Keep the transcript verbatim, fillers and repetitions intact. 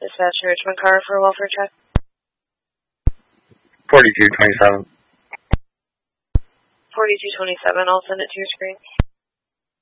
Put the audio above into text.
Dispatch in Richmond car for a welfare check. forty-two twenty-seven. forty-two twenty-seven, I'll send it to your screen.